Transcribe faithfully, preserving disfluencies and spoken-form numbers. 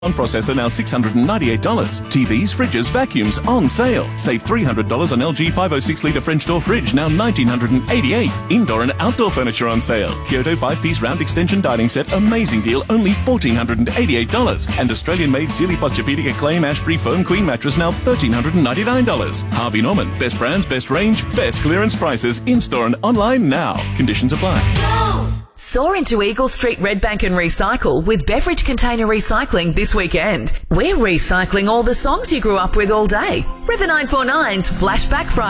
processor now six hundred ninety-eight dollars. T Vs, fridges, vacuums on sale. Save three hundred dollars on L G five oh six litre French door fridge, now one thousand nine hundred eighty-eight dollars. Indoor and outdoor furniture on sale. Kyoto five-piece round extension dining set, amazing deal, only one thousand four hundred eighty-eight dollars. And Australian-made Sealy Posturepedic Acclaim Ashbury Foam Queen mattress, now one thousand three hundred ninety-nine dollars. Harvey Norman, best brands, best range, best clearance prices, in-store and online now. Conditions apply. Soar into Eagle Street Redbank and recycle with Beverage Container Recycling this weekend. We're recycling all the songs you grew up with all day. River nine four nine's Flashback Friday.